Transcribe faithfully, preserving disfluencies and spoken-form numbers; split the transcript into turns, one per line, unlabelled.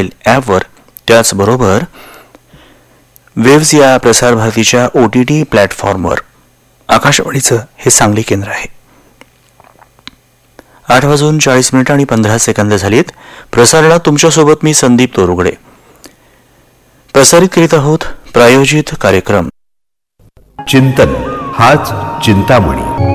Mobile ॲपवर, त्याचबरोबर waves या प्रसारभारतीच्या ओ टी टी प्लॅटफॉर्मवर. आकाशवाणीचं हे सांगली केंद्र आहे. आठ वाजून चाळीस मिनिट आणि पंधरा सेकंद झालीत. प्रसारणात तुमच्यासोबत मी संदीप तोरुगडे. प्रसारित करीत आहोत प्रायोजित कार्यक्रम
चिंतन हाच चिंतामणी.